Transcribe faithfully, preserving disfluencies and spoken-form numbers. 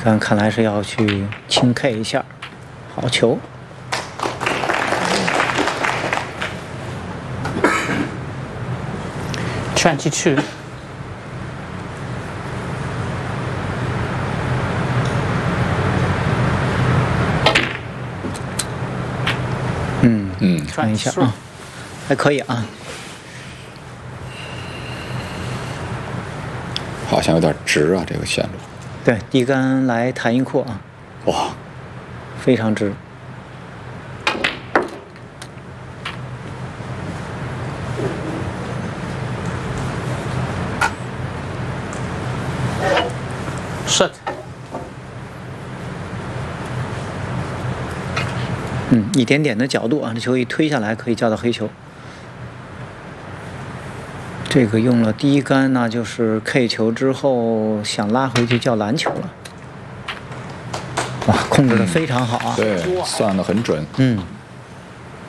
杆看来是要去轻 K 一下，好球。 twenty-two。 嗯嗯， 看一下啊，还可以啊。 好像有点直啊，这个线路。 对，低杆来弹一阔啊， 哇， 非常直。 是。 嗯，一点点的角度啊，这球一推下来可以叫到黑球。这个用了低杆，那就是 K 球之后想拉回去叫篮球了。哇，控制的非常好啊！ 对，算得很准。 嗯。